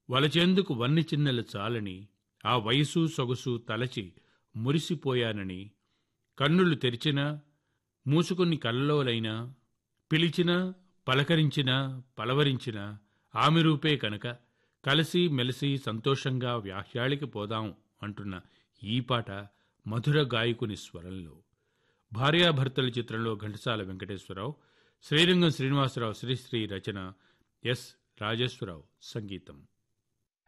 వలచేందుకు వన్ని చిన్నెలు చాలని ఆ వయసు సొగసు తలచి మురిసిపోయానని కన్నులు తెరిచినా మూసుకుని కలలోలైనా పిలిచినా పలకరించినా పలవరించినా ఆమె రూపే కనుక కలిసి మెలిసి సంతోషంగా వ్యాహ్యాళికి పోదాం అంటున్న ఈ పాట మధుర గాయకుని స్వరంలో. భార్యాభర్తల చిత్రంలో ఘంటసాల వెంకటేశ్వరరావు, శ్రీరంగం శ్రీనివాసరావు శ్రీశ్రీ రచన, ఎస్ రాజేశ్వరరావు సంగీతం.